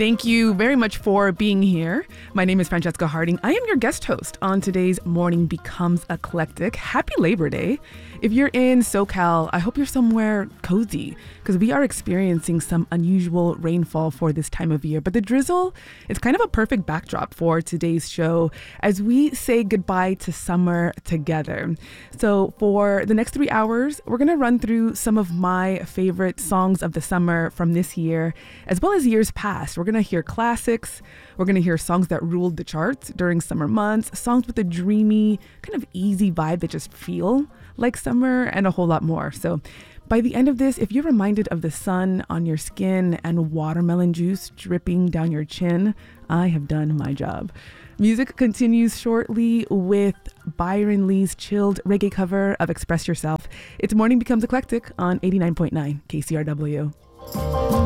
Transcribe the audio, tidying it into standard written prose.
Thank you very much for being here. My name is Francesca Harding. I am your guest host on today's Morning Becomes Eclectic. Happy Labor Day. If you're in SoCal, I hope you're somewhere cozy because we are experiencing some unusual rainfall for this time of year. But the drizzle is kind of a perfect backdrop for today's show as we say goodbye to summer together. So for the next 3 hours, we're going to run through some of my favorite songs of the summer from this year, as well as years past. We're going to hear classics. We're going to hear songs that ruled the charts during summer months, songs with a dreamy, kind of easy vibe that just feel like summer, and a whole lot more. So by the end of this, if you're reminded of the sun on your skin and watermelon juice dripping down your chin, I have done my job. Music continues shortly with Byron Lee's chilled reggae cover of Express Yourself. It's Morning Becomes Eclectic on 89.9 KCRW.